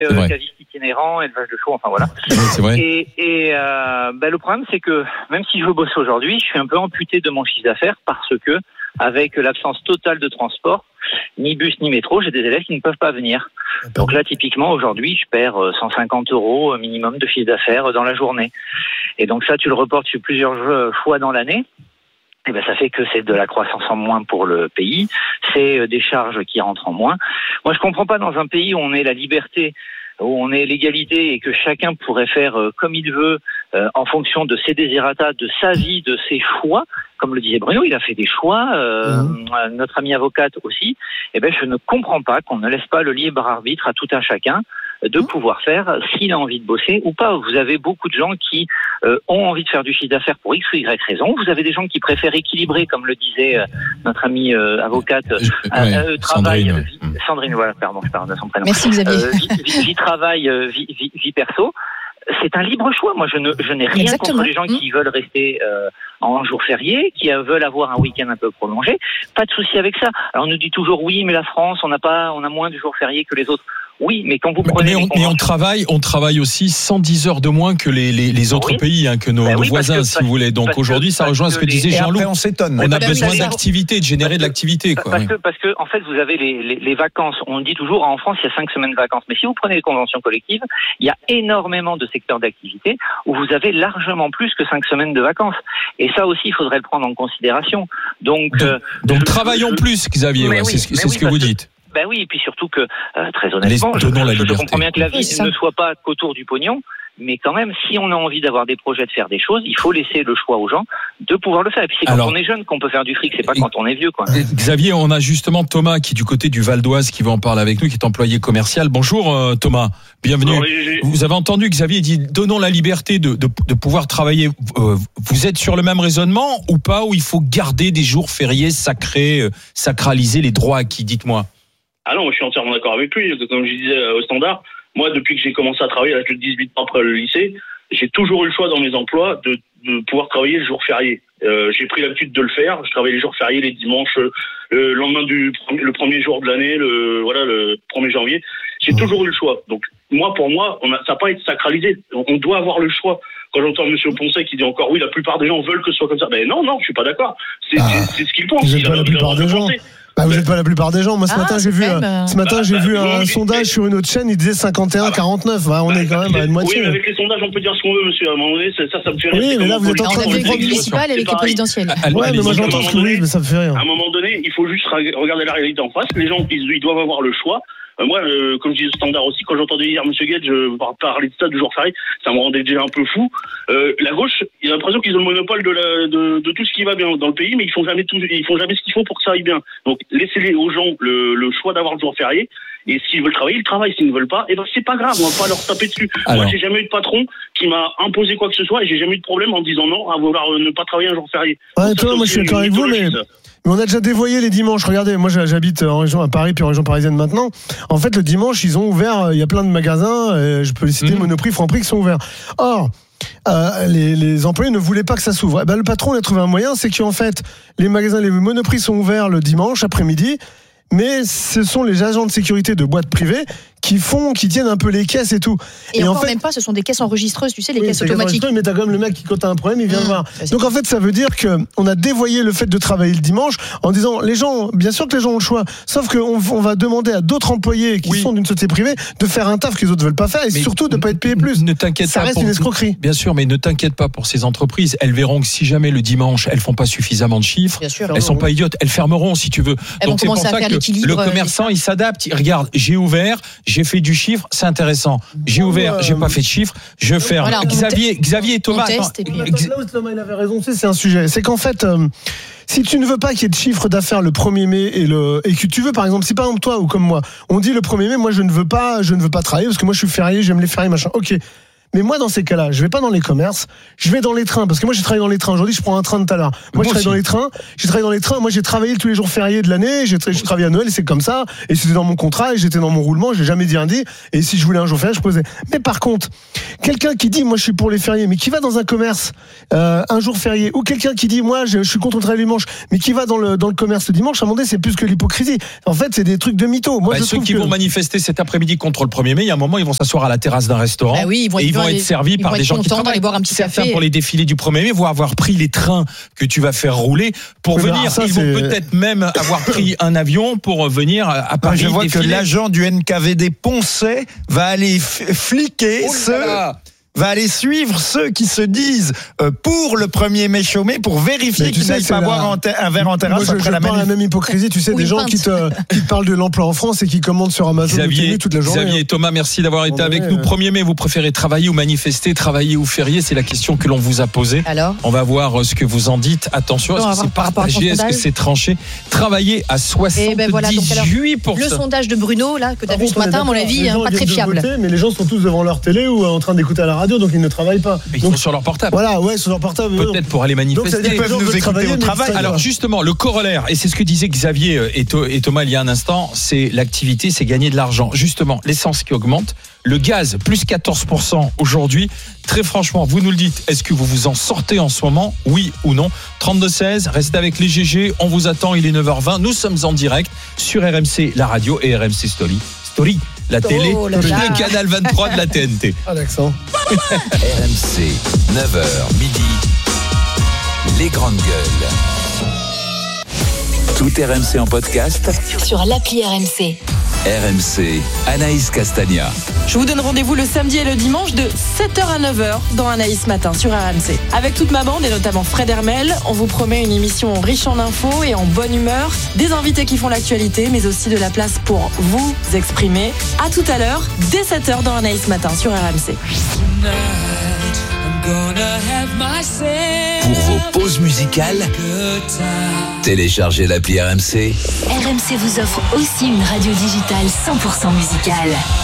Caviste itinérant, élevage de chevaux, enfin voilà. C'est vrai. Et le problème, c'est que même si je veux bosser aujourd'hui, je suis un peu amputé de mon chiffre d'affaires parce que, avec l'absence totale de transport, ni bus ni métro, j'ai des élèves qui ne peuvent pas venir. Donc là, typiquement, aujourd'hui, je perds 150 € minimum de chiffre d'affaires dans la journée. Et donc ça, tu le reportes sur plusieurs fois dans l'année. Et ça fait que c'est de la croissance en moins pour le pays. C'est des charges qui rentrent en moins. Moi, je comprends pas dans un pays où on est la liberté, où on est l'égalité et que chacun pourrait faire comme il veut en fonction de ses désirata, de sa vie, de ses choix. Comme le disait Bruno, il a fait des choix, notre amie avocate aussi. Je ne comprends pas qu'on ne laisse pas le libre arbitre à tout un chacun de pouvoir faire s'il a envie de bosser ou pas. Vous avez beaucoup de gens qui ont envie de faire du chiffre d'affaires pour X ou Y raison. Vous avez des gens qui préfèrent équilibrer, comme le disait notre amie avocate, travail, Sandrine, voilà, pardon, je parle de son prénom. Merci Xavier. Vie travail, vie perso. C'est un libre choix. Moi, je n'ai rien Exactement. contre les gens qui veulent rester en jour férié, qui veulent avoir un week-end un peu prolongé. Pas de souci avec ça. Alors, on nous dit toujours oui, mais la France, on a moins de jours fériés que les autres. Oui, mais quand vous prenez on travaille aussi 110 heures de moins que les autres pays, que nos voisins, si vous voulez. Donc aujourd'hui, ça rejoint ce que disait Jean-Loup. Après, on s'étonne. On a besoin d'activité, de générer de l'activité. Parce que, en fait, vous avez les vacances. On dit toujours, en France, il y a 5 semaines de vacances. Mais si vous prenez les conventions collectives, il y a énormément de secteurs d'activité où vous avez largement plus que 5 semaines de vacances. Et ça aussi, il faudrait le prendre en considération. Donc travaillons plus, Xavier. C'est ce que vous dites. Oui, et puis surtout que, très honnêtement, je comprends bien que la vie ne soit pas qu'autour du pognon, mais quand même, si on a envie d'avoir des projets, de faire des choses, il faut laisser le choix aux gens de pouvoir le faire. Et puis c'est quand on est jeune qu'on peut faire du fric, c'est pas quand on est vieux, quoi. Xavier, on a justement Thomas qui est du côté du Val d'Oise qui va en parler avec nous, qui est employé commercial. Bonjour Thomas, bienvenue. Vous avez entendu Xavier dit donnons la liberté de pouvoir travailler. Vous êtes sur le même raisonnement ou pas, où il faut garder des jours fériés sacrés, sacraliser les droits acquis? Dites-moi. Ah non, moi je suis entièrement d'accord avec lui. Comme je disais au standard, moi depuis que j'ai commencé à travailler à l'âge de 18 ans après le lycée, j'ai toujours eu le choix dans mes emplois de pouvoir travailler le jour férié. J'ai pris l'habitude de le faire. Je travaille les jours fériés, les dimanches, le lendemain le premier jour de l'année, le 1er janvier. J'ai toujours eu le choix. Donc pour moi, ça n'a pas été sacralisé. On doit avoir le choix. Quand j'entends M. Poncet qui dit encore oui, la plupart des gens veulent que ce soit comme ça. Non, je suis pas d'accord. C'est ce qu'il pense. Vous n'êtes pas la plupart des gens. Vous n'êtes pas la plupart des gens. Moi, ce matin, j'ai vu un sondage sur une autre chaîne. Il disait 51-49. On est quand même à une moitié. Oui, mais avec les sondages, on peut dire ce qu'on veut, monsieur. À un moment donné, ça me fait rire. Oui, mais là, vous êtes en train de prendre les municipales avec les présidentielles. Ouais, mais moi, j'entends ce que vous dites, mais ça me fait rire. À un moment donné, il faut juste regarder la réalité en face. Les gens, ils doivent avoir le choix. Moi, comme je dis au standard aussi, quand j'entendais hier M. Gage parler de ça du jour férié, ça me rendait déjà un peu fou. La gauche, il a l'impression qu'ils ont le monopole de tout ce qui va bien dans le pays, mais ils font jamais ce qu'il faut pour que ça aille bien. Donc, laissez-les aux gens le choix d'avoir le jour férié. Et s'ils veulent travailler, ils travaillent. S'ils ne veulent pas, c'est pas grave, on va pas leur taper dessus. Moi, j'ai jamais eu de patron qui m'a imposé quoi que ce soit et j'ai jamais eu de problème en disant non à vouloir ne pas travailler un jour férié. Ouais, toi, moi, je suis d'accord avec vous, mais on a déjà dévoyé les dimanches. Regardez, moi j'habite en région à Paris puis en région parisienne maintenant. En fait, le dimanche, ils ont ouvert, il y a plein de magasins, je peux les citer, Monoprix, Franprix qui sont ouverts. Or, les employés ne voulaient pas que ça s'ouvre. Le patron a trouvé un moyen, c'est qu'en fait, les magasins, les Monoprix sont ouverts le dimanche après-midi, mais ce sont les agents de sécurité de boîtes privées qui tiennent un peu les caisses et tout. Et encore en fait, même pas, ce sont des caisses enregistreuses, tu sais, les caisses automatiques. Mais t'as quand même le mec qui, quand t'as un problème, il vient voir. Donc en fait, ça veut dire qu'on a dévoyé le fait de travailler le dimanche en disant, les gens, bien sûr que les gens ont le choix, sauf qu'on va demander à d'autres employés qui sont d'une société privée de faire un taf que les autres veulent pas faire et surtout de pas être payés plus. Ne t'inquiète pas. Ça reste une escroquerie. Bien sûr, mais ne t'inquiète pas pour ces entreprises. Elles verront que si jamais le dimanche, elles font pas suffisamment de chiffres, elles sont pas idiotes. Elles fermeront si tu veux. Donc c'est pour ça que le commerçant, il s'adapte. Il regarde, j'ai ouvert, j'ai fait du chiffre. C'est intéressant. J'ai ouvert, j'ai pas fait de chiffres, je ferme. Voilà, Xavier et Thomas. Là où Thomas il avait raison, c'est un sujet. C'est qu'en fait, si tu ne veux pas qu'il y ait de chiffre d'affaires le 1er mai et que tu veux, par exemple, si par exemple toi ou comme moi, on dit le 1er mai, moi je ne veux pas travailler parce que moi je suis férié, j'aime les fériés, machin. Ok. Mais moi, dans ces cas-là, je vais pas dans les commerces, je vais dans les trains, parce que moi, j'ai travaillé dans les trains. Aujourd'hui, je prends un train de tout à l'heure. Moi, je travaille dans les trains. J'ai travaillé dans les trains. Moi, j'ai travaillé tous les jours fériés de l'année. J'ai travaillé à Noël, et c'est comme ça. Et c'était dans mon contrat, et j'étais dans mon roulement. J'ai jamais dit un dit. Et si je voulais un jour férié, je posais. Mais par contre, quelqu'un qui dit, moi, je suis pour les fériés, mais qui va dans un commerce un jour férié, ou quelqu'un qui dit, moi, je suis contre le travail le dimanche, mais qui va dans le commerce le dimanche, à un moment donné, c'est plus que l'hypocrisie. En fait, c'est des trucs de mythos. Moi, ceux qui vont manifester cet après-midi contre le 1er mai, il y a un moment, ils vont s'asseoir à la terrasse d'un restaurant. Oui, ils vont être servis par des gens qui travaillent. Boire un petit Certains café. pour les défilés du 1er mai vont avoir pris les trains que tu vas faire rouler pour venir. Ils vont peut-être même avoir pris un avion pour venir à Paris. Je vois défiler. que l'agent du NKVD Poncet va aller fliquer va aller suivre ceux qui se disent pour le 1er mai chômé pour vérifier qu'ils n'aillent pas boire un verre en terrasse après la manif. La même hypocrisie, tu sais, des gens qui te parlent de l'emploi en France et qui commandent sur Amazon toute la journée. Xavier et Thomas, merci d'avoir été avec nous. 1er mai, vous préférez travailler ou manifester, travailler ou férier? C'est la question que l'on vous a posée. Alors, on va voir ce que vous en dites. Attention, est-ce que c'est partagé? Est-ce que c'est tranché? Travailler à 78%. Le sondage de Bruno, là, que tu as vu ce matin, à mon avis, pas très fiable. Mais les gens sont tous devant leur télé ou en train d'écouter à la radio, donc ils ne travaillent pas. Ils sont sur leur portable. Voilà, sur leur portable. Peut-être pour aller manifester. Donc, ils peuvent nous écouter au travail. Alors justement, le corollaire, et c'est ce que disaient Xavier et Thomas il y a un instant, c'est l'activité, c'est gagner de l'argent. Justement, l'essence qui augmente, le gaz plus 14% aujourd'hui. Très franchement, vous nous le dites, est-ce que vous vous en sortez en ce moment? Oui ou non? 32-16, restez avec les GG, on vous attend, il est 9h20. Nous sommes en direct sur RMC, la radio et RMC Story, la télé, le canal 23 de la TNT. Ah, l'accent. RMC, 9h midi, les grandes gueules. Tout RMC en podcast sur l'appli RMC. RMC, Anaïs Castagna. Je vous donne rendez-vous le samedi et le dimanche de 7h à 9h dans Anaïs Matin sur RMC. Avec toute ma bande et notamment Fred Hermel, on vous promet une émission riche en infos et en bonne humeur, des invités qui font l'actualité, mais aussi de la place pour vous exprimer. À tout à l'heure, dès 7h dans Anaïs Matin sur RMC. Pour vos pauses musicales, téléchargez l'appli RMC. RMC vous offre aussi une radio digitale 100% musicale.